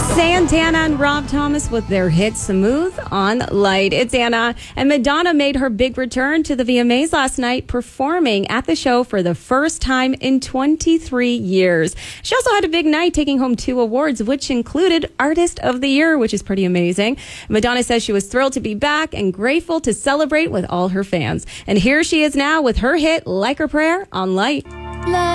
Santana and Rob Thomas with their hit Smooth on Light. It's Anna. And Madonna made her big return to the VMAs last night, performing at the show for the first time in 23 years. She also had a big night, taking home 2 awards, which included Artist of the Year, which is pretty amazing. Madonna says she was thrilled to be back and grateful to celebrate with all her fans. And here she is now with her hit Like a Prayer on Light.